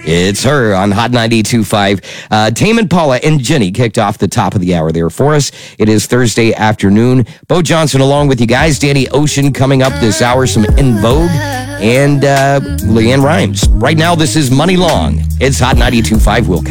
It's her on Hot 92.5. Tame Impala and Jenny kicked off the top of the hour there for us. It is Thursday afternoon. Bo Johnson along with you guys. Danny Ocean coming up this hour. Some En Vogue and Leanne Rimes. Right now, this is Money Long. It's Hot 92.5. We'll